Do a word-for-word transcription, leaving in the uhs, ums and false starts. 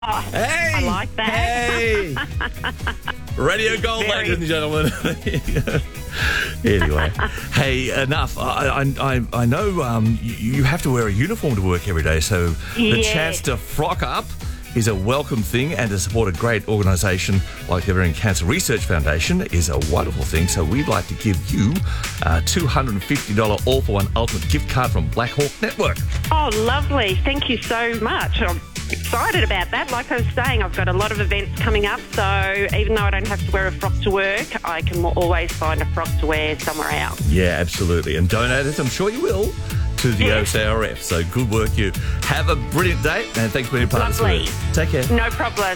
Oh, Hey! I like that. Hey! Radio Gold, Very. ladies and gentlemen. Anyway, hey, enough. I I, I, I know um, you, you have to wear a uniform to work every day, so the Yes. chance to frock up is a welcome thing, and to support a great organisation like the Ovarian Cancer Research Foundation is a wonderful thing. So we'd like to give you a two hundred fifty dollars all-for-one ultimate gift card from Black Hawk Network. Oh, lovely. Thank you so much. I'm excited about that. Like I was saying, I've got a lot of events coming up, so even though I don't have to wear a frock to work, I can always find a frock to wear somewhere else. Yeah, absolutely. And donate it, I'm sure you will, to the Yeah. O C R F. So good work, you. Have a brilliant day, and thanks for being part Lovely. of this. Take care. No problem.